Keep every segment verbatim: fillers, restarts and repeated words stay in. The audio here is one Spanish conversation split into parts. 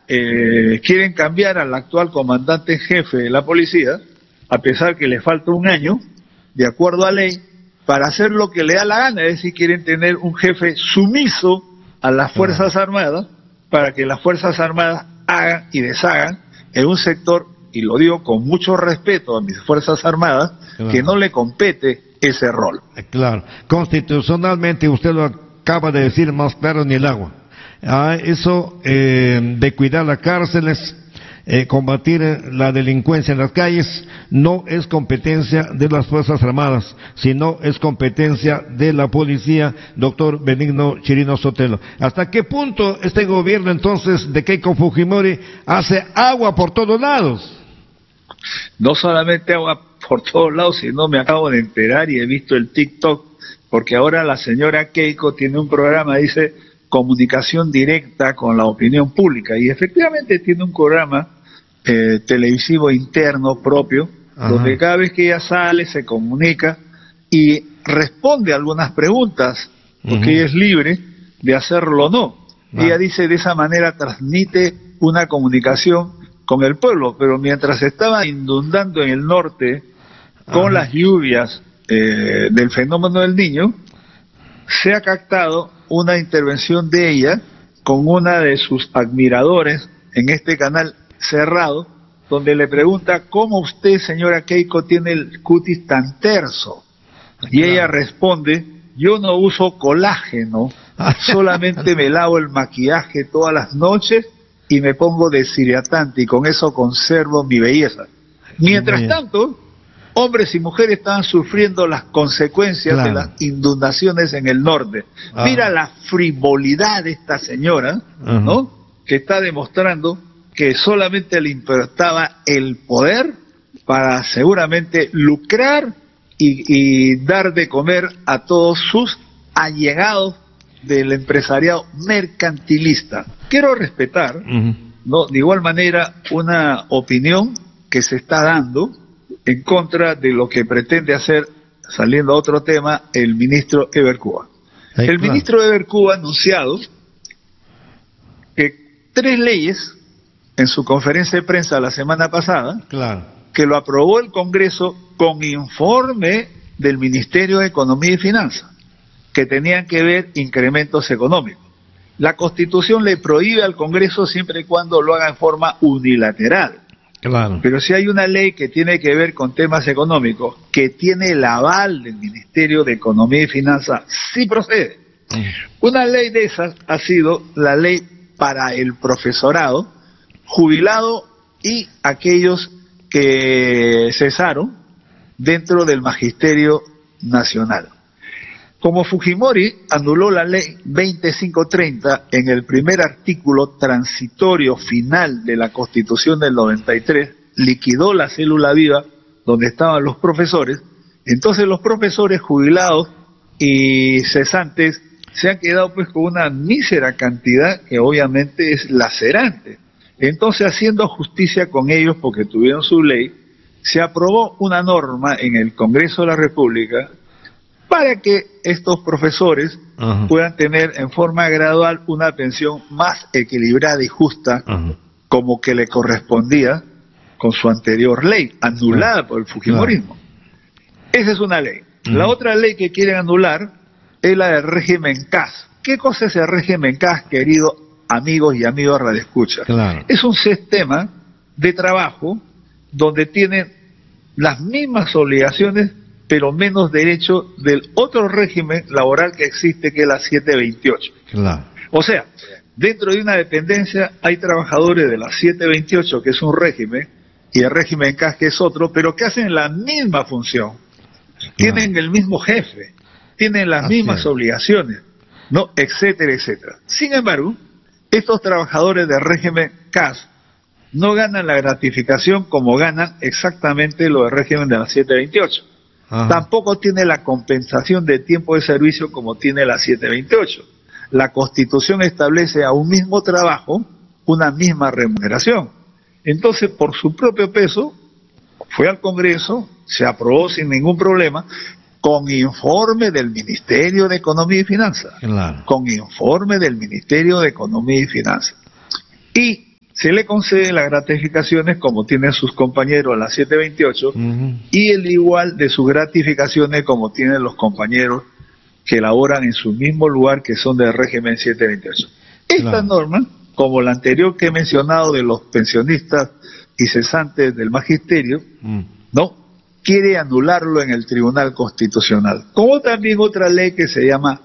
eh, quieren cambiar al actual comandante en jefe de la policía, a pesar que le falta un año, de acuerdo a ley, para hacer lo que le da la gana, es decir, quieren tener un jefe sumiso a las Fuerzas Armadas, para que las Fuerzas Armadas hagan y deshagan en un sector, y lo digo con mucho respeto a mis Fuerzas Armadas, claro, que no le compete ese rol. Claro, constitucionalmente usted lo acaba de decir más claro ni el agua. Ah, eso eh, de cuidar las cárceles, eh, combatir la delincuencia en las calles, no es competencia de las Fuerzas Armadas, sino es competencia de la policía, doctor Benigno Chirino Sotelo. ¿Hasta qué punto este gobierno entonces de Keiko Fujimori hace agua por todos lados? No solamente agua por todos lados, sino me acabo de enterar y he visto el TikTok, porque ahora la señora Keiko tiene un programa, dice, comunicación directa con la opinión pública, y efectivamente tiene un programa eh, televisivo interno propio, ajá, donde cada vez que ella sale se comunica y responde a algunas preguntas, porque uh-huh, ella es libre de hacerlo o no. Ah. Ella dice de esa manera transmite una comunicación con el pueblo, pero mientras estaba inundando en el norte con ajá, las lluvias eh, del fenómeno del Niño, se ha captado una intervención de ella con una de sus admiradores en este canal cerrado, donde le pregunta cómo usted, señora Keiko, tiene el cutis tan terso, y ella responde: yo no uso colágeno, solamente me lavo el maquillaje todas las noches y me pongo deshidratante, y con eso conservo mi belleza. Mientras tanto, hombres y mujeres estaban sufriendo las consecuencias, claro, de las inundaciones en el norte. Ah. Mira la frivolidad de esta señora, uh-huh, ¿no?, que está demostrando que solamente le importaba el poder para seguramente lucrar y, y dar de comer a todos sus allegados del empresariado mercantilista. Quiero respetar, uh-huh, ¿no?, de igual manera una opinión que se está dando en contra de lo que pretende hacer, saliendo a otro tema, el ministro Eber Cuba. Sí, el claro. ministro Eber Cuba ha anunciado que tres leyes en su conferencia de prensa la semana pasada, claro, que lo aprobó el Congreso con informe del Ministerio de Economía y Finanzas, que tenían que ver incrementos económicos. La Constitución le prohíbe al Congreso siempre y cuando lo haga en forma unilateral. Claro. Pero si hay una ley que tiene que ver con temas económicos, que tiene el aval del Ministerio de Economía y Finanzas, sí procede. Mm. Una ley de esas ha sido la ley para el profesorado, jubilado y aquellos que cesaron dentro del Magisterio Nacional. Como Fujimori anuló la ley veinticinco treinta en el primer artículo transitorio final de la Constitución del noventa y tres, liquidó la célula viva donde estaban los profesores, entonces los profesores jubilados y cesantes se han quedado pues con una mísera cantidad que obviamente es lacerante. Entonces, haciendo justicia con ellos porque tuvieron su ley, se aprobó una norma en el Congreso de la República para que estos profesores uh-huh. puedan tener en forma gradual una pensión más equilibrada y justa, uh-huh. como que le correspondía con su anterior ley, anulada uh-huh. por el fujimorismo. Uh-huh. Esa es una ley. Uh-huh. La otra ley que quieren anular es la del régimen C A S. ¿Qué cosa es el régimen C A S, querido amigos y amigos radioescuchas? Claro. Es un sistema de trabajo donde tienen las mismas obligaciones pero menos derechos del otro régimen laboral que existe, que es la siete veintiocho. Claro. O sea, dentro de una dependencia hay trabajadores de la siete veintiocho, que es un régimen, y el régimen C A S, que es otro, pero que hacen la misma función. Claro. Tienen el mismo jefe, tienen las Así mismas es. obligaciones, no, etcétera, etcétera. Sin embargo, estos trabajadores del régimen C A S no ganan la gratificación como ganan exactamente los del régimen de la siete veintiocho. Ajá. Tampoco tiene la compensación de tiempo de servicio como tiene la siete veintiocho. La Constitución establece a un mismo trabajo una misma remuneración. Entonces, por su propio peso, fue al Congreso, se aprobó sin ningún problema, con informe del Ministerio de Economía y Finanzas. Claro. Con informe del Ministerio de Economía y Finanzas. Y se le conceden las gratificaciones como tienen sus compañeros las siete veintiocho uh-huh. y el igual de sus gratificaciones como tienen los compañeros que laboran en su mismo lugar que son del régimen siete veintiocho. Esta claro. norma, como la anterior que he mencionado de los pensionistas y cesantes del magisterio, uh-huh. no quiere anularlo en el Tribunal Constitucional, como también otra ley que se llama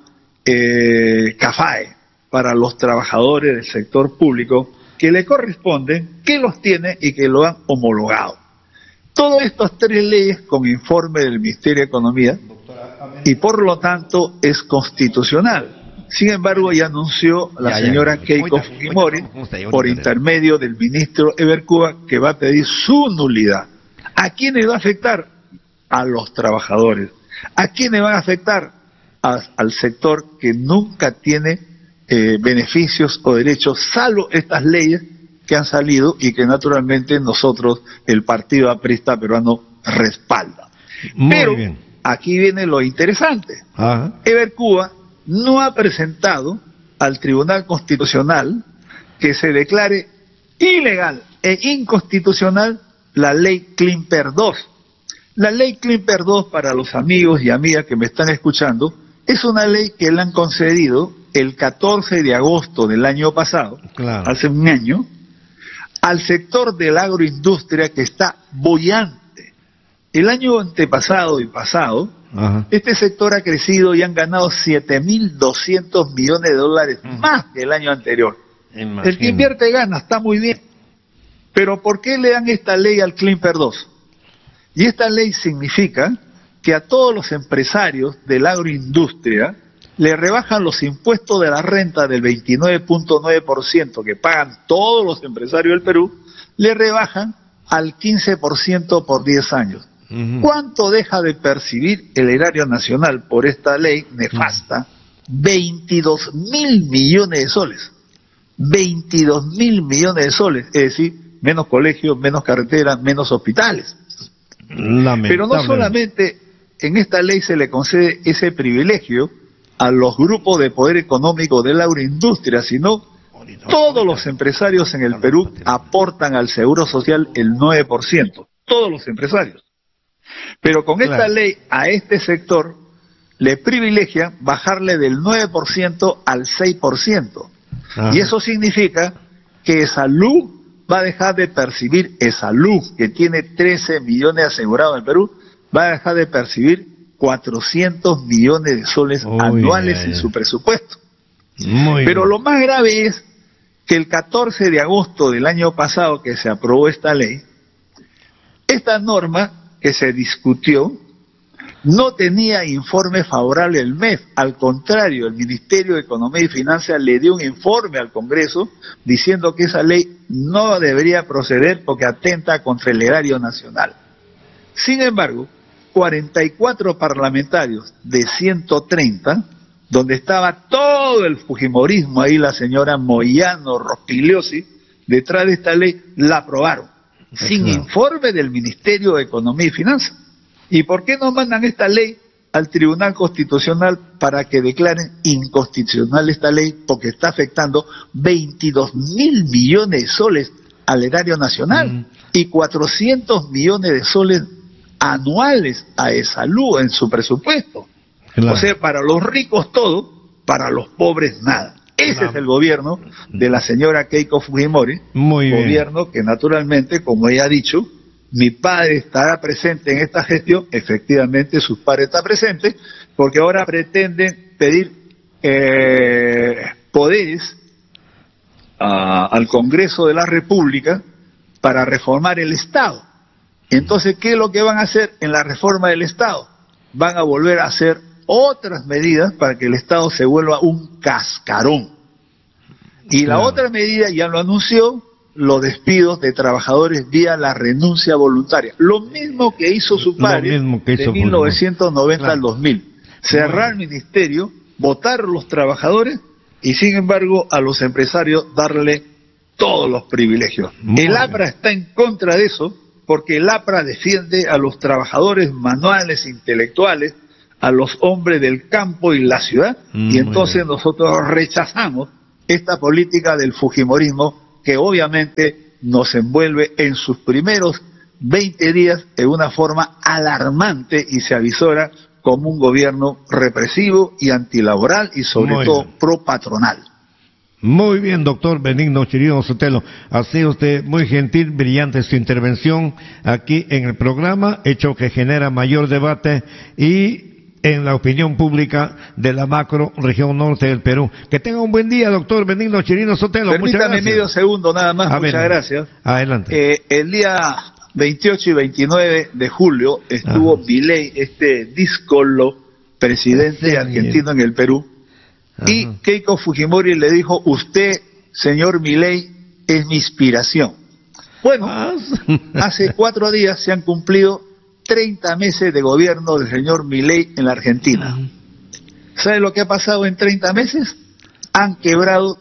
eh, CAFAE, para los trabajadores del sector público, que le corresponde, que los tiene y que lo han homologado. Todas estas tres leyes con informe del Ministerio de Economía y por lo tanto es constitucional. Sin embargo, ya anunció la ya, señora ya, ya. Keiko Fujimori por intermedio del ministro Eber Cuba que va a pedir su nulidad. ¿A quiénes va a afectar? A los trabajadores. ¿A quiénes van a afectar? A, al sector que nunca tiene eh, beneficios o derechos, salvo estas leyes que han salido y que naturalmente nosotros, el Partido Aprista Peruano, respalda. Muy Pero bien. Aquí viene lo interesante. Ajá. Eber Cuba no ha presentado al Tribunal Constitucional que se declare ilegal e inconstitucional la ley Klimper dos. La ley Klimper dos, para los amigos y amigas que me están escuchando, es una ley que le han concedido el catorce de agosto del año pasado, claro. hace un año, al sector de la agroindustria que está boyante. El año antepasado y pasado, Ajá. este sector ha crecido y han ganado siete mil doscientos millones de dólares uh-huh. más que el año anterior. Imagino. El que invierte gana, está muy bien. Pero ¿por qué le dan esta ley al Klimper dos? Y esta ley significa que a todos los empresarios de la agroindustria le rebajan los impuestos de la renta del veintinueve punto nueve por ciento que pagan todos los empresarios del Perú, le rebajan al quince por ciento por diez años. Uh-huh. ¿Cuánto deja de percibir el erario nacional por esta ley nefasta? Uh-huh. veintidós mil millones de soles. veintidós mil millones de soles, es decir, menos colegios, menos carreteras, menos hospitales. Lamentable. Pero no solamente en esta ley se le concede ese privilegio a los grupos de poder económico de la agroindustria, sino todos los empresarios en el Perú aportan al Seguro Social el nueve por ciento, todos los empresarios. Pero con esta claro. ley a este sector le privilegia bajarle del nueve por ciento al seis por ciento. Ajá. Y eso significa que Esalud va a dejar de percibir, Esalud, que tiene trece millones asegurados en el Perú, va a dejar de percibir cuatrocientos millones de soles Uy, anuales ay, en su presupuesto. Muy Pero bien. Lo más grave es que el catorce de agosto del año pasado que se aprobó esta ley, esta norma que se discutió no tenía informe favorable del M E F. Al contrario, el Ministerio de Economía y Finanzas le dio un informe al Congreso diciendo que esa ley no debería proceder porque atenta contra el erario nacional. Sin embargo, cuarenta y cuatro parlamentarios de ciento treinta, donde estaba todo el fujimorismo, ahí la señora Moyano Rospigliosi, detrás de esta ley, la aprobaron, sin claro. informe del Ministerio de Economía y Finanzas. ¿Y por qué no mandan esta ley al Tribunal Constitucional para que declaren inconstitucional esta ley? Porque está afectando veintidós mil millones de soles al erario nacional mm. y cuatrocientos millones de soles anuales a Esalud en su presupuesto. Claro. O sea, para los ricos todo, para los pobres nada. Ese claro. es el gobierno de la señora Keiko Fujimori, Muy gobierno bien. que naturalmente, como ella ha dicho, mi padre estará presente en esta gestión. Efectivamente sus padres están presentes, porque ahora pretenden pedir eh, poderes a, al Congreso de la República para reformar el Estado. Entonces, ¿qué es lo que van a hacer en la reforma del Estado? Van a volver a hacer otras medidas para que el Estado se vuelva un cascarón. Y claro. la otra medida, ya lo anunció, los despidos de trabajadores vía la renuncia voluntaria. Lo mismo que hizo su padre de mil novecientos noventa claro. al dos mil. Cerrar el ministerio, votar a los trabajadores y sin embargo a los empresarios darle todos los privilegios. Muy el APRA bien. está en contra de eso porque el APRA defiende a los trabajadores manuales, intelectuales, a los hombres del campo y la ciudad, mm, y entonces nosotros rechazamos esta política del fujimorismo que obviamente nos envuelve en sus primeros veinte días en una forma alarmante y se avisora como un gobierno represivo y antilaboral y sobre Muy todo bien. pro patronal. Muy bien, doctor Benigno Chirino Sotelo. Ha sido usted muy gentil, brillante su intervención aquí en el programa, hecho que genera mayor debate y en la opinión pública de la macro región norte del Perú. Que tenga un buen día, doctor Benigno Chirino Sotelo. Muchas Permítame gracias. medio segundo nada más, A muchas ver, gracias. Adelante. Eh, el día veintiocho y veintinueve de julio estuvo Ajá. Milei, este díscolo presidente Sí, argentino en el Perú, y Ajá. Keiko Fujimori le dijo, usted, señor Milei, es mi inspiración. Bueno, Ah, hace cuatro días se han cumplido treinta meses de gobierno del señor Milei en la Argentina. ¿Sabe lo que ha pasado en treinta meses? Han quebrado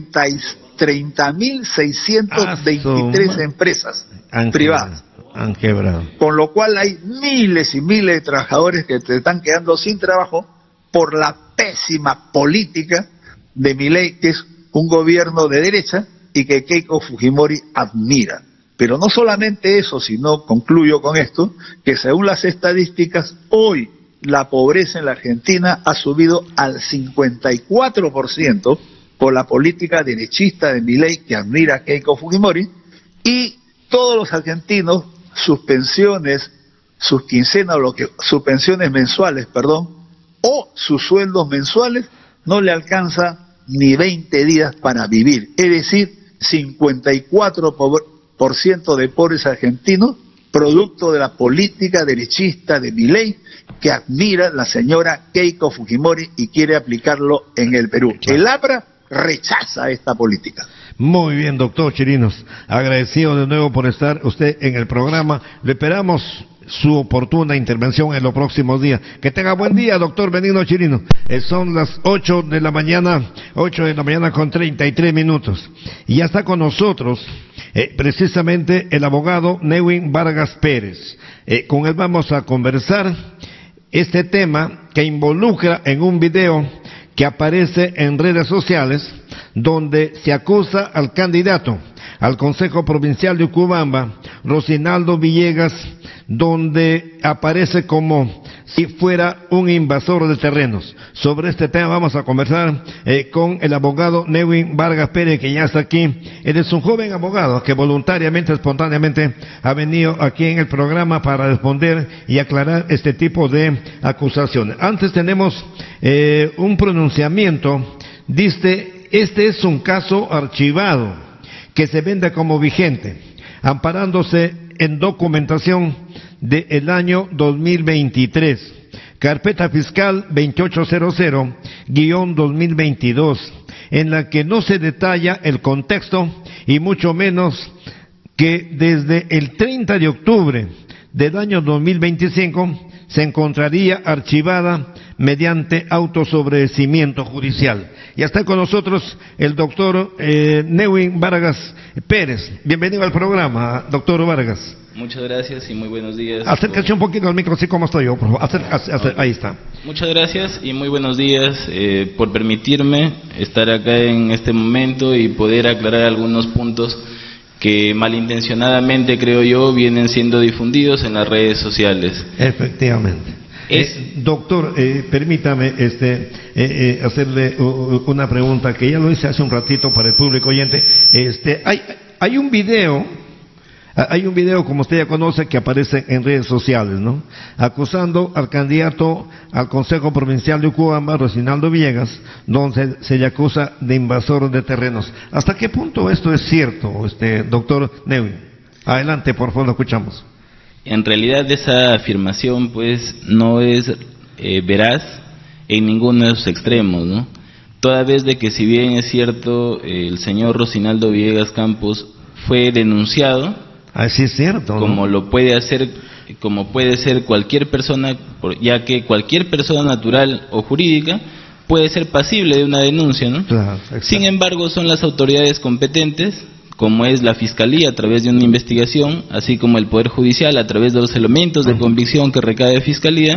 treinta mil seiscientas veintitrés Asoma. empresas Han privadas. quebrado, han quebrado. Con lo cual hay miles y miles de trabajadores que te están quedando sin trabajo por la pésima política de Milei, que es un gobierno de derecha y que Keiko Fujimori admira. Pero no solamente eso, sino, concluyo con esto, que según las estadísticas, hoy la pobreza en la Argentina ha subido al cincuenta y cuatro por ciento por la política derechista de Milei, que admira a Keiko Fujimori, y todos los argentinos, sus pensiones, sus quincenas, lo que, sus pensiones mensuales, perdón, o sus sueldos mensuales, no le alcanza ni veinte días para vivir. Es decir, cincuenta y cuatro por ciento de pobres argentinos, producto de la política derechista de Milei, que admira la señora Keiko Fujimori y quiere aplicarlo en el Perú. El APRA rechaza esta política. Muy bien, doctor Chirinos. Agradecido de nuevo por estar usted en el programa. Le esperamos su oportuna intervención en los próximos días. Que tenga buen día, doctor Benigno Chirino. Eh, son las ocho de la mañana, ocho de la mañana con treinta y tres minutos. Y ya está con nosotros eh, precisamente el abogado Newin Vargas Pérez. Eh, con él vamos a conversar este tema que involucra en un video que aparece en redes sociales, donde se acusa al candidato al Consejo Provincial de Ucubamba, Rosinaldo Villegas, donde aparece como si fuera un invasor de terrenos. Sobre este tema vamos a conversar eh, con el abogado Newin Vargas Pérez, que ya está aquí. Él es un joven abogado que voluntariamente, espontáneamente ha venido aquí en el programa para responder y aclarar este tipo de acusaciones. Antes tenemos eh, un pronunciamiento, dice, este es un caso archivado que se vende como vigente, amparándose en documentación del año dos mil veintitrés, carpeta fiscal veintiocho cero cero guión dos mil veintidós, en la que no se detalla el contexto y mucho menos que desde el treinta de octubre del año dos mil veinticinco se encontraría archivada mediante autosobrecimiento judicial. Ya está con nosotros el doctor eh, Newin Vargas Pérez. Bienvenido al programa, doctor Vargas. Muchas gracias y muy buenos días. Acérquese un poquito al micro, así como estoy yo, por favor. Acérquese, acérquese, ahí está. Muchas gracias y muy buenos días eh, por permitirme estar acá en este momento y poder aclarar algunos puntos que malintencionadamente, creo yo, vienen siendo difundidos en las redes sociales. Efectivamente. Es... Eh, doctor, eh, permítame este, eh, eh, hacerle uh, una pregunta que ya lo hice hace un ratito para el público oyente. Este, hay, hay un video, hay un video, como usted ya conoce, que aparece en redes sociales, ¿no? Acusando al candidato al Consejo Provincial de Ucubamba, Rosinaldo Villegas, donde se, se le acusa de invasor de terrenos. ¿Hasta qué punto esto es cierto, este, doctor Newin? Adelante, por favor, lo escuchamos. En realidad esa afirmación pues no es eh, veraz en ninguno de sus extremos, ¿no? Toda vez de que si bien es cierto eh, el señor Rosinaldo Villegas Campos fue denunciado, así es cierto, ¿no? como lo puede hacer, como puede ser cualquier persona, ya que cualquier persona natural o jurídica puede ser pasible de una denuncia, ¿no? Claro, sin embargo son las autoridades competentes, como es la Fiscalía a través de una investigación, así como el Poder Judicial a través de los elementos de convicción que recae de Fiscalía,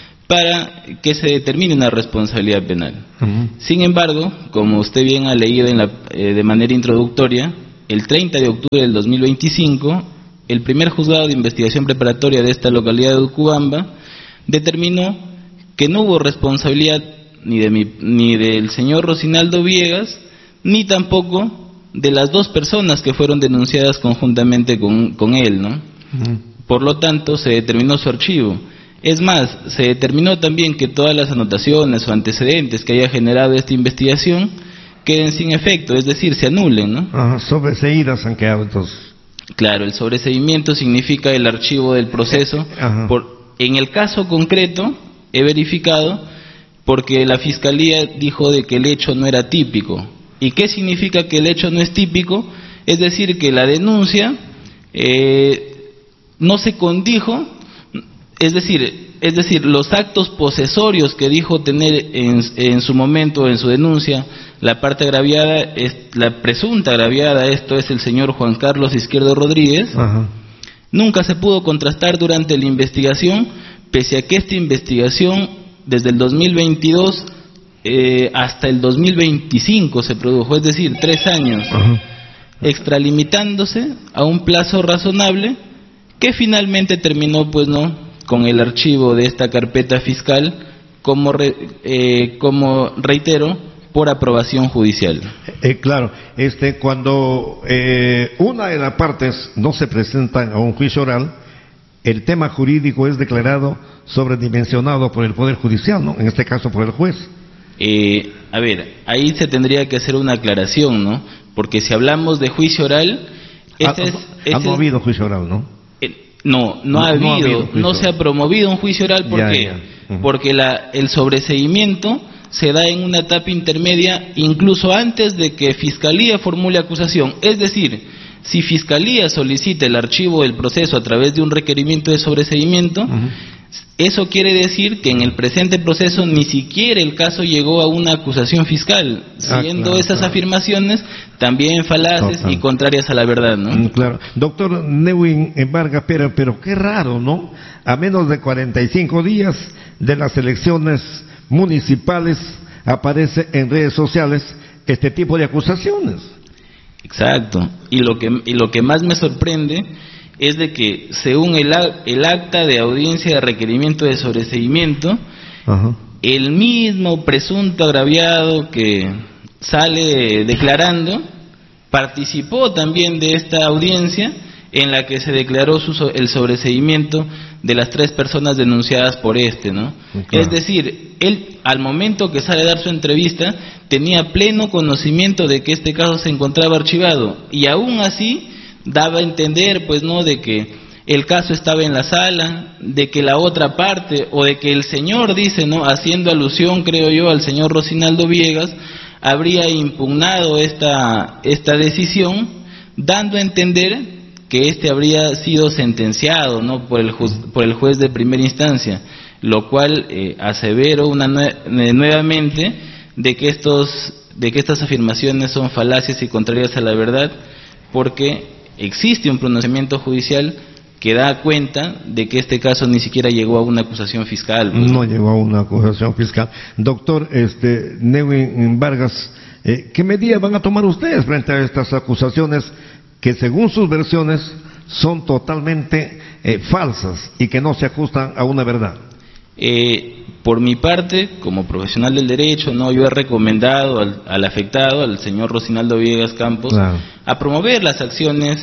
para que se determine una responsabilidad penal. Uh-huh. Sin embargo, como usted bien ha leído en la, eh, de manera introductoria, el treinta de octubre del dos mil veinticinco, el primer juzgado de investigación preparatoria de esta localidad de Urubamba determinó que no hubo responsabilidad ni de mi, ni del señor Rocinaldo Villegas, ni tampoco de las dos personas que fueron denunciadas conjuntamente con, con él, ¿no? Uh-huh. Por lo tanto, se determinó su archivo. Es más, se determinó también que todas las anotaciones o antecedentes que haya generado esta investigación queden sin efecto, es decir, se anulen, ¿no? Ajá, sobreseídas han quedado entonces. Claro, el sobreseimiento significa el archivo del proceso. Por, en el caso concreto, he verificado porque la Fiscalía dijo de que el hecho no era típico. ¿Y qué significa que el hecho no es típico? Es decir, que la denuncia eh, no se condijo, es decir, es decir, los actos posesorios que dijo tener en, en su momento, en su denuncia, la parte agraviada, es, la presunta agraviada, esto es el señor Juan Carlos Izquierdo Rodríguez, ajá, nunca se pudo contrastar durante la investigación, pese a que esta investigación desde el dos mil veintidós eh, hasta el dos mil veinticinco se produjo, es decir, tres años, ajá, extralimitándose a un plazo razonable que finalmente terminó, pues no, con el archivo de esta carpeta fiscal, como, re, eh, como reitero, por aprobación judicial. Eh, claro, este, cuando eh, una de las partes no se presenta a un juicio oral, el tema jurídico es declarado sobredimensionado por el Poder Judicial, ¿no? En este caso por el juez. Eh, a ver, ahí se tendría que hacer una aclaración, ¿no? Porque si hablamos de juicio oral, este ha, es, este ha no ha habido juicio oral, ¿no? Eh, no, no, no ha habido, no, ha habido no se ha promovido un juicio oral, ¿por ya, qué? Ya. Uh-huh. Porque la, el sobreseimiento se da en una etapa intermedia, incluso antes de que Fiscalía formule acusación. Es decir, si Fiscalía solicita el archivo del proceso a través de un requerimiento de sobreseimiento, uh-huh, eso quiere decir que en el presente proceso ni siquiera el caso llegó a una acusación fiscal, ah, siendo claro, esas claro. afirmaciones también falaces Total. y contrarias a la verdad, ¿no? Claro. Doctor Newin Vargas Pera, pero qué raro, ¿no? A menos de cuarenta y cinco días de las elecciones municipales aparece en redes sociales este tipo de acusaciones. Exacto. Y lo que, y lo que más me sorprende es de que según el, el acta de audiencia de requerimiento de sobreseimiento, ajá, el mismo presunto agraviado que sale declarando participó también de esta audiencia en la que se declaró su, el sobreseimiento de las tres personas denunciadas por este, ¿no? Claro. Es decir, él al momento que sale a dar su entrevista tenía pleno conocimiento de que este caso se encontraba archivado y aún así daba a entender, pues no, de que el caso estaba en la sala, de que la otra parte, o de que el señor dice, no, haciendo alusión, creo yo, al señor Rocinaldo Villegas, habría impugnado esta, esta decisión, dando a entender que este habría sido sentenciado, no, por el juez, por el juez de primera instancia, lo cual eh, asevero una nue eh, nuevamente de que estos, de que estas afirmaciones son falacias y contrarias a la verdad, porque existe un pronunciamiento judicial que da cuenta de que este caso ni siquiera llegó a una acusación fiscal. Pues. No llegó a una acusación fiscal. Doctor este, Newin Vargas, eh, ¿qué medidas van a tomar ustedes frente a estas acusaciones que según sus versiones son totalmente eh, falsas y que no se ajustan a una verdad? Eh, por mi parte, como profesional del derecho, no, yo he recomendado al, al afectado, al señor Rocinaldo Villegas Campos, claro, a promover las acciones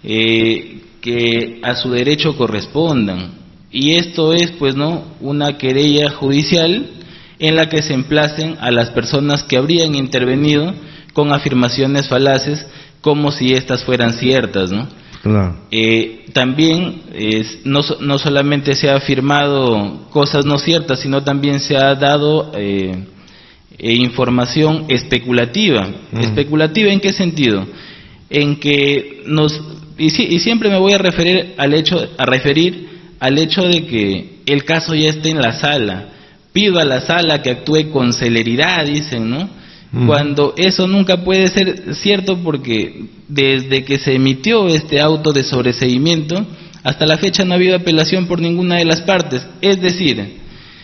eh, que a su derecho correspondan. Y esto es, pues, no, una querella judicial en la que se emplacen a las personas que habrían intervenido con afirmaciones falaces, como si estas fueran ciertas, ¿no? Claro. Eh, también eh, no, no solamente se ha afirmado cosas no ciertas, sino también se ha dado eh, eh, información especulativa. Mm. ¿Especulativa en qué sentido? En que nos y, y siempre me voy a referir al hecho a referir al hecho de que el caso ya esté en la sala. Pido a la sala que actúe con celeridad, dicen, ¿no? Cuando eso nunca puede ser cierto, porque desde que se emitió este auto de sobreseimiento hasta la fecha no ha habido apelación por ninguna de las partes. Es decir,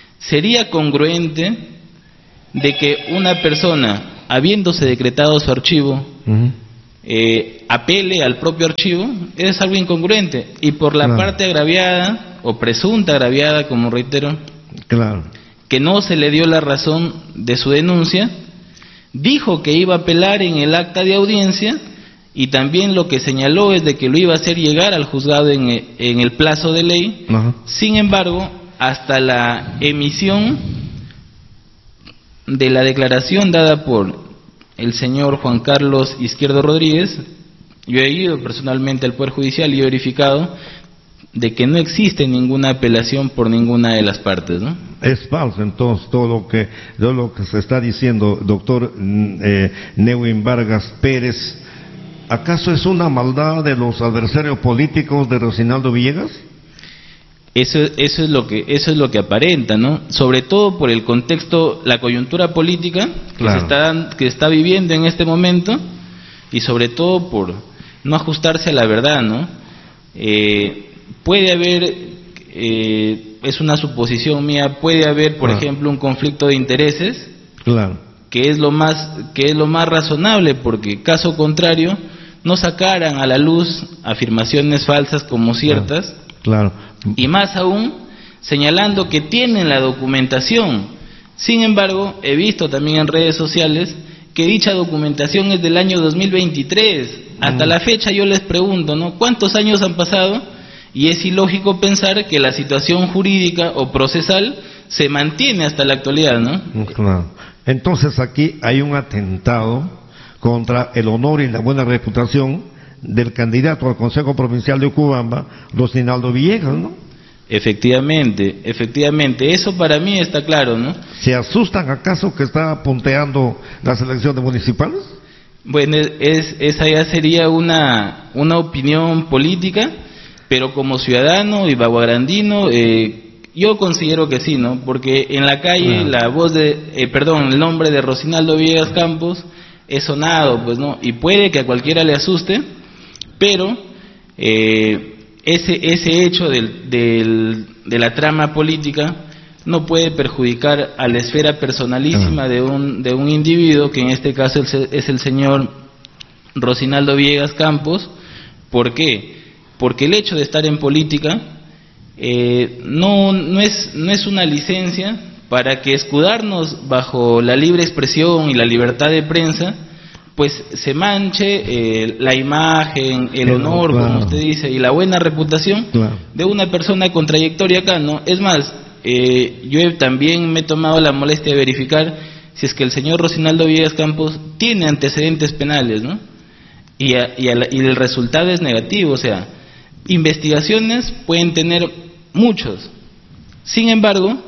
sería congruente de que una persona, habiéndose decretado su archivo, uh-huh, eh, apele al propio archivo, es algo incongruente. Y por la Claro. parte agraviada, o presunta agraviada, como reitero, Claro. que no se le dio la razón de su denuncia, dijo que iba a apelar en el acta de audiencia, y también lo que señaló es de que lo iba a hacer llegar al juzgado en, en el plazo de ley. Ajá. Sin embargo, hasta la emisión de la declaración dada por el señor Juan Carlos Izquierdo Rodríguez, yo he ido personalmente al Poder Judicial y he verificado de que no existe ninguna apelación por ninguna de las partes, ¿no? Es falso entonces todo lo que todo lo que se está diciendo, doctor eh, Neuwin Vargas Pérez. ¿Acaso es una maldad de los adversarios políticos de Rosinaldo Villegas? Eso, eso es lo que eso es lo que aparenta, ¿no? Sobre todo por el contexto, la coyuntura política que Claro. se está que está viviendo en este momento, y sobre todo por no ajustarse a la verdad, ¿no? Eh, puede haber, eh, es una suposición mía, puede haber, por Claro. ejemplo, un conflicto de intereses, Claro. que es lo más que es lo más razonable, porque caso contrario no sacaran a la luz afirmaciones falsas como ciertas. Claro. Y más aún, señalando que tienen la documentación. Sin embargo, he visto también en redes sociales que dicha documentación es del año dos mil veintitrés. Hasta Mm. la fecha yo les pregunto, ¿no? ¿Cuántos años han pasado? Y es ilógico pensar que la situación jurídica o procesal se mantiene hasta la actualidad, ¿no? Claro. Entonces aquí hay un atentado contra el honor y la buena reputación del candidato al Consejo Provincial de Ucubamba, Rosinaldo Villegas, ¿no? Efectivamente, efectivamente, eso para mí está claro, ¿no? ¿Se asustan acaso que está punteando las elecciones municipales? Bueno, es, esa ya sería una, una opinión política, pero como ciudadano y baguarandino, eh, yo considero que sí, ¿no? Porque en la calle Claro. la voz de, eh, perdón, el nombre de Rosinaldo Villegas Campos es sonado, pues, ¿no? Y puede que a cualquiera le asuste, pero eh, ese ese hecho del, del, de la trama política no puede perjudicar a la esfera personalísima Ah. de un de un individuo, que en este caso es el, es el señor Rosinaldo Villegas Campos. ¿Por qué? Porque el hecho de estar en política eh, no no es no es una licencia para que escudarnos bajo la libre expresión y la libertad de prensa pues se manche eh, la imagen, el Claro, honor, claro. como usted dice, y la buena reputación Claro. de una persona con trayectoria acá, ¿no? Es más, eh, yo he- también me he tomado la molestia de verificar si es que el señor Rosinaldo Villegas Campos tiene antecedentes penales, ¿no? Y, a- y, a la- y el resultado es negativo, o sea, investigaciones pueden tener muchos. Sin embargo,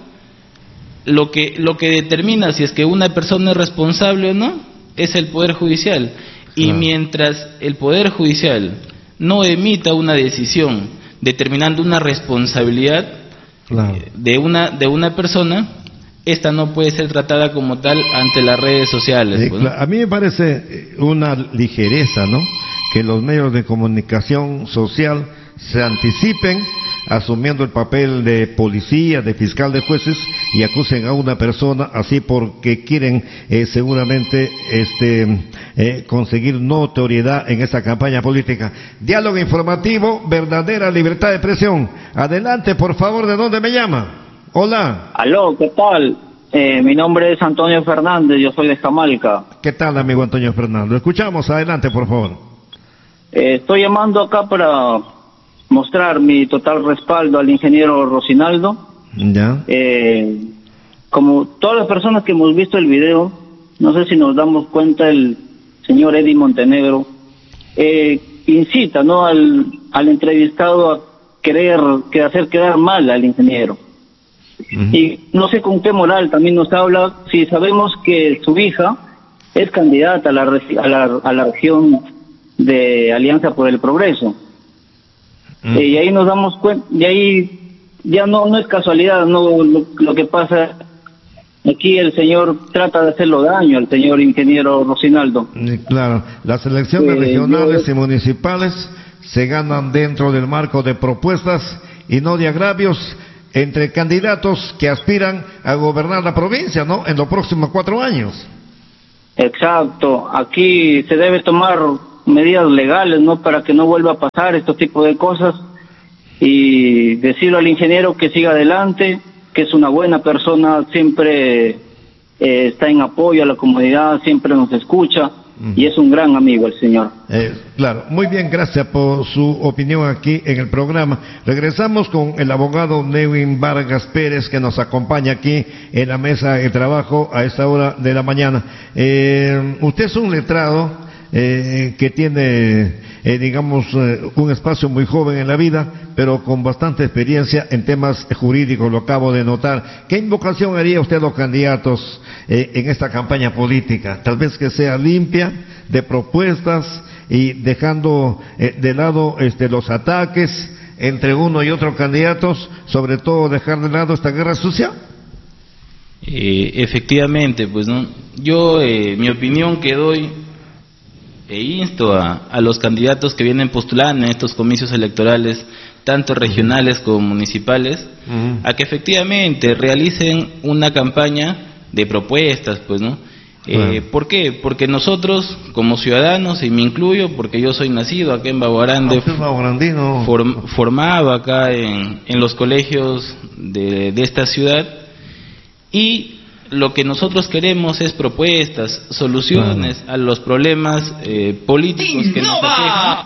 lo que lo que determina si es que una persona es responsable o no es el Poder Judicial. Y Claro. mientras el Poder Judicial no emita una decisión determinando una responsabilidad Claro. de una de una persona, esta no puede ser tratada como tal ante las redes sociales, Eh, pues, ¿no? cla- a mí me parece eh, una ligereza, ¿no? Que los medios de comunicación social se anticipen asumiendo el papel de policía, de fiscal, de jueces y acusen a una persona así porque quieren eh, seguramente este eh, conseguir notoriedad en esta campaña política. Diálogo informativo, verdadera libertad de expresión. Adelante, por favor, ¿de dónde me llama? Hola. Aló, ¿qué tal? Eh, mi nombre es Antonio Fernández, yo soy de Jamalca. ¿Qué tal, amigo Antonio Fernando? Escuchamos, adelante, por favor. Eh, estoy llamando acá para mostrar mi total respaldo al ingeniero Rosinaldo. Ya. Eh, como todas las personas que hemos visto el video, no sé si nos damos cuenta, el señor Eddie Montenegro eh, incita, ¿no?, al, al entrevistado a querer que hacer quedar mal al ingeniero. Ujú. Y no sé con qué moral también nos habla, si sabemos que su hija es candidata a la, regi- a la, a la región de Alianza por el Progreso. Mm. Eh, y ahí nos damos cuenta, y ahí ya no no es casualidad, no lo, lo que pasa aquí, el señor trata de hacerlo daño al señor ingeniero Rosinaldo. Eh, Claro, las elecciones Eh, regionales yo- y municipales se ganan dentro del marco de propuestas y no de agravios entre candidatos que aspiran a gobernar la provincia, ¿no?, en los próximos cuatro años. Exacto, aquí se debe tomar medidas legales, ¿no? Para que no vuelva a pasar este tipo de cosas, y decirle al ingeniero que siga adelante, que es una buena persona, siempre eh, está en apoyo a la comunidad, siempre nos escucha, uh-huh. y es un gran amigo el señor. Eh, claro, muy bien, gracias por su opinión aquí en el programa. Regresamos con el abogado Newin Vargas Pérez, que nos acompaña aquí en la mesa de trabajo a esta hora de la mañana. Eh, usted es un letrado Eh, que tiene, eh, digamos, eh, un espacio muy joven en la vida, pero con bastante experiencia en temas jurídicos, lo acabo de notar. ¿Qué invocación haría usted a los candidatos eh, en esta campaña política? Tal vez que sea limpia, de propuestas, y dejando eh, de lado este, los ataques entre uno y otro candidatos, sobre todo dejar de lado esta guerra sucia. Eh, efectivamente, pues no, yo eh, mi opinión que doy e insto a, a los candidatos que vienen postulando en estos comicios electorales, tanto regionales como municipales, uh-huh. a que efectivamente realicen una campaña de propuestas, pues, ¿no? Uh-huh. Eh, ¿Por qué? Porque nosotros, como ciudadanos, y me incluyo, porque yo soy nacido acá en Baguarande, no, form, formado acá en, en los colegios de, de esta ciudad, y lo que nosotros queremos es propuestas, soluciones claro. a los problemas eh, políticos que nos aquejan,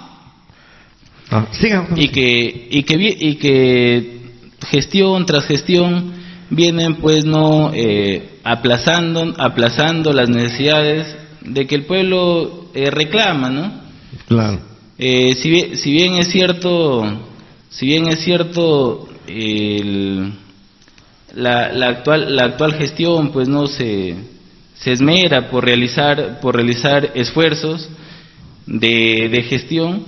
ah, sigan. y que y que y que gestión tras gestión vienen pues no eh, aplazando aplazando las necesidades de que el pueblo eh, reclama, ¿no? Claro. Eh, si bien, si bien es cierto, si bien es cierto el La, la actual la actual gestión pues no se se esmera por realizar por realizar esfuerzos de, de gestión.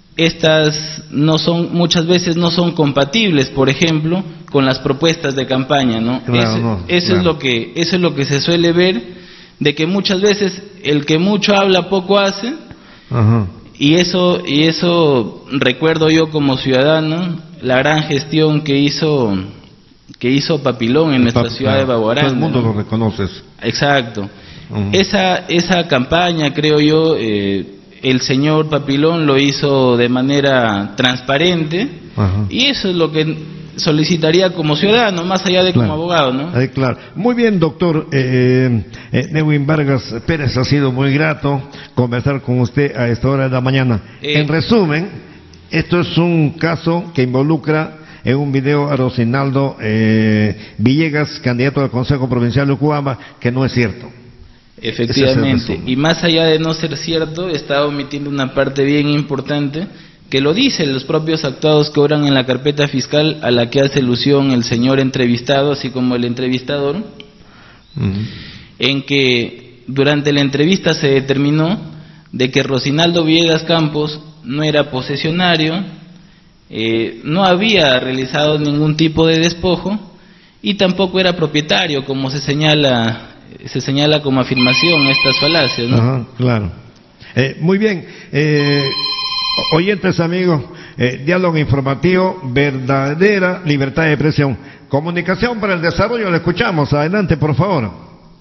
Estas no son muchas veces no son compatibles, por ejemplo, con las propuestas de campaña, ¿no? Claro, eso no, eso claro. es lo que eso es lo que se suele ver, de que muchas veces el que mucho habla poco hace. Ajá. Y eso y eso recuerdo yo como ciudadano la gran gestión que hizo que hizo Papilón en nuestra Pap- ciudad de Baguarande. Todo el mundo ¿no? lo reconoces. Exacto. Uh-huh. Esa esa campaña, creo yo, eh, el señor Papilón lo hizo de manera transparente, uh-huh. y eso es lo que solicitaría como ciudadano, más allá de claro. como abogado, ¿no? Eh, claro. Muy bien, doctor eh, eh, Newin Vargas Pérez, ha sido muy grato conversar con usted a esta hora de la mañana. Eh, en resumen, esto es un caso que involucra en un video a Rosinaldo eh, Villegas, candidato al Consejo Provincial de Ucuaba, que no es cierto. Efectivamente, es y más allá de no ser cierto, está omitiendo una parte bien importante, que lo dicen los propios actuados que obran en la carpeta fiscal a la que hace alusión el señor entrevistado, así como el entrevistador, uh-huh. en que durante la entrevista se determinó de que Rosinaldo Villegas Campos no era posesionario, Eh, no había realizado ningún tipo de despojo y tampoco era propietario, como se señala se señala como afirmación estas falacias, ¿no? Ajá, claro. Eh, muy bien, eh, oyentes amigos, eh, diálogo informativo, verdadera libertad de expresión, comunicación para el desarrollo, le escuchamos, adelante por favor.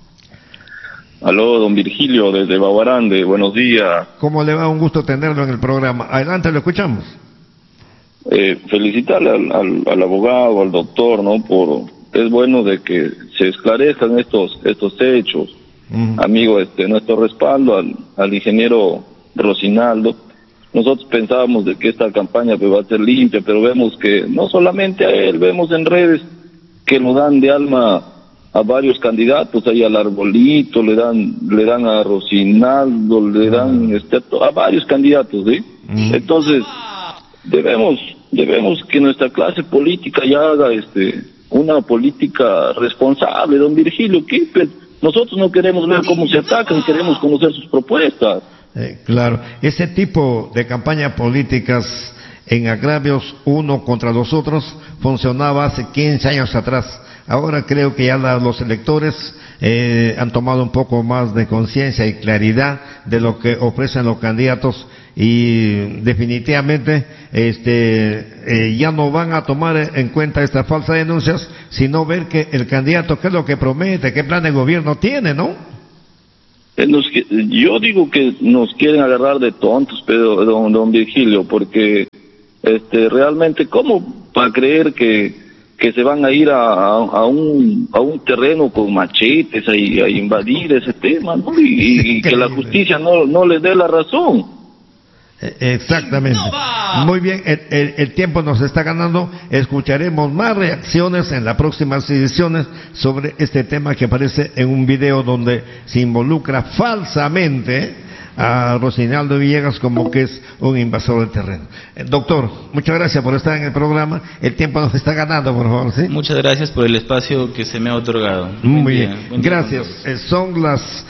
Aló, don Virgilio, desde Baguarande, buenos días. ¿Cómo le va? Un gusto tenerlo en el programa, adelante, lo escuchamos. Eh, felicitarle al, al, al abogado, al doctor, ¿no? Por es bueno de que se esclarezcan estos estos hechos. Uh-huh. Amigo, este nuestro respaldo al, al ingeniero Rosinaldo. Nosotros pensábamos de que esta campaña pues, va a ser limpia, pero vemos que no solamente a él, vemos en redes que lo dan de alma a varios candidatos, ahí al Arbolito, le dan le dan a Rosinaldo, le dan uh-huh. este, a varios candidatos, ¿sí? Uh-huh. Entonces debemos debemos que nuestra clase política ya haga este una política responsable, don Virgilio Quispe. Nosotros no queremos ver cómo se atacan, queremos conocer sus propuestas. Eh, claro, ese tipo de campañas políticas en agravios uno contra los otros funcionaba hace quince años atrás. Ahora creo que ya la, los electores eh, han tomado un poco más de conciencia y claridad de lo que ofrecen los candidatos y definitivamente este eh, ya no van a tomar en cuenta estas falsas denuncias, sino ver que el candidato qué es lo que promete, qué plan de gobierno tiene, ¿no? eh, nos, yo digo que nos quieren agarrar de tontos, pero don, don Virgilio, porque este realmente, ¿cómo para creer que, que se van a ir a, a, a un a un terreno con machetes a, a invadir ese tema, ¿no? Y, y que la justicia no, no les dé la razón. Exactamente. Muy bien, el, el, el tiempo nos está ganando. Escucharemos más reacciones en las próximas ediciones sobre este tema que aparece en un video donde se involucra falsamente a Rosinaldo Villegas como que es un invasor del terreno. Eh, doctor, muchas gracias por estar en el programa. El tiempo nos está ganando, por favor, ¿sí? Muchas gracias por el espacio que se me ha otorgado. Muy Buen bien, día. Gracias. Eh, son las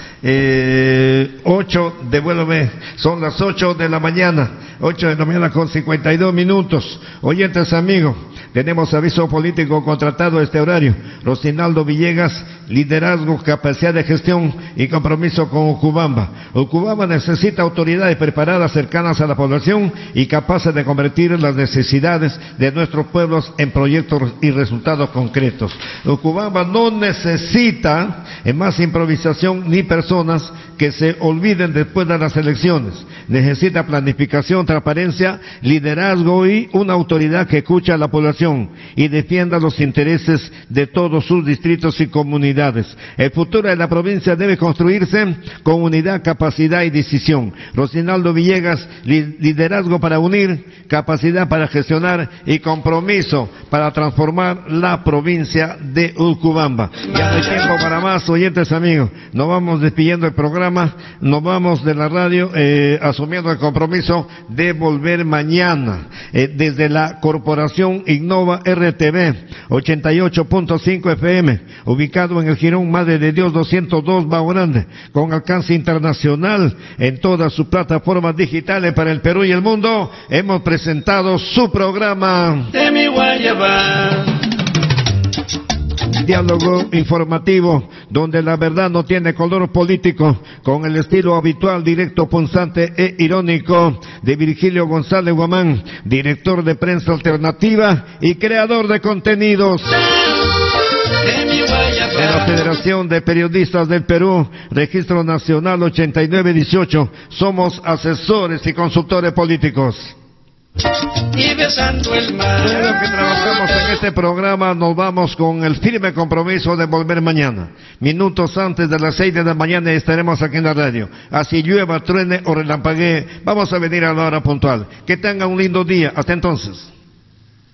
eh, ocho, devuélveme, son las ocho de la mañana, ocho de la mañana con cincuenta y dos minutos. Oyentes amigos, tenemos aviso político contratado a este horario. Rosinaldo Villegas, liderazgo, capacidad de gestión y compromiso con Ucubamba. Ucubamba necesita autoridades preparadas, cercanas a la población y capaces de convertir las necesidades de nuestros pueblos en proyectos y resultados concretos. Ucubamba no necesita más improvisación ni personas que se olviden después de las elecciones. Necesita planificación, transparencia, liderazgo y una autoridad que escuche a la población y defienda los intereses de todos sus distritos y comunidades. El futuro de la provincia debe construirse con unidad, capacidad y decisión. Rosinaldo Villegas, li liderazgo para unir, capacidad para gestionar y compromiso para transformar la provincia de Ucubamba. Ya no hay tiempo para más, oyentes amigos. Nos vamos despidiendo el programa, nos vamos de la radio eh, asumiendo el compromiso de volver mañana eh, desde la Corporación Innova R T V ochenta y ocho punto cinco F M, ubicado en el Jirón Madre de Dios doscientos dos Bao Grande, con alcance internacional en todas sus plataformas digitales para el Perú y el mundo. Hemos presentado su programa de mi Guayabá, diálogo informativo donde la verdad no tiene color político, con el estilo habitual, directo, punzante e irónico de Virgilio González Guamán, director de prensa alternativa y creador de contenidos de la Federación de Periodistas del Perú, Registro Nacional ochenta y nueve dieciocho. Somos asesores y consultores políticos. Y besando el mar. Todo lo que trabajamos en este programa nos vamos con el firme compromiso de volver mañana. Minutos antes de las seis de la mañana estaremos aquí en la radio. Así llueva, truene o relampaguee, vamos a venir a la hora puntual. Que tengan un lindo día. Hasta entonces.